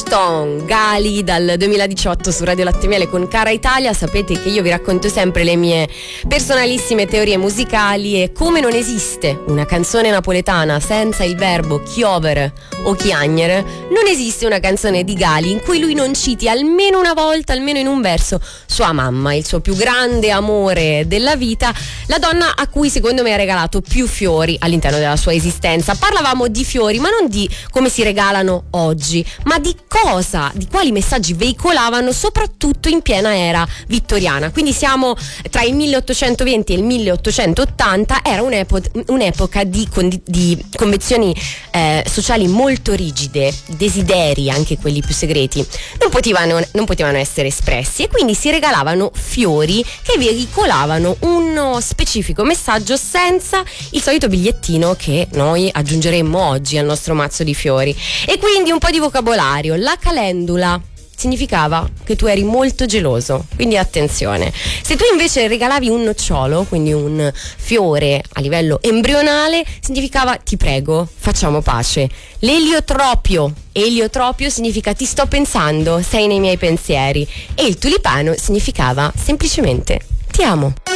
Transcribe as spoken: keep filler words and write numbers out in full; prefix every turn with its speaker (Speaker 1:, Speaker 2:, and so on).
Speaker 1: Stone, Gali, dal duemiladiciotto su Radio Latte e Miele con Cara Italia. Sapete che io vi racconto sempre le mie personalissime teorie musicali, e come non esiste una canzone napoletana senza il verbo chiovere o chiagnere, non esiste una canzone di Gali in cui lui non citi almeno una volta, almeno in un verso, sua mamma, il suo più grande amore della vita, la donna a cui secondo me ha regalato più fiori all'interno della sua esistenza. Parlavamo di fiori, ma non di come si regalano oggi, ma di cosa, di quali messaggi veicolavano soprattutto in piena era vittoriana. Quindi siamo tra il milleottocentoventi e il milleottocentottanta, era un'epo- un'epoca di, condi- di convenzioni eh, sociali molto rigide, desideri, anche quelli più segreti, non potevano, non potevano essere espressi, e quindi si regalavano fiori che veicolavano uno specifico messaggio senza il solito bigliettino che noi aggiungeremmo oggi al nostro mazzo di fiori. E quindi un po' di vocabolario. La calendula significava che tu eri molto geloso, quindi attenzione. Se tu invece regalavi un nocciolo, quindi un fiore a livello embrionale, significava ti prego, facciamo pace. L'eliotropio, eliotropio significa ti sto pensando, sei nei miei pensieri, e il tulipano significava semplicemente ti amo.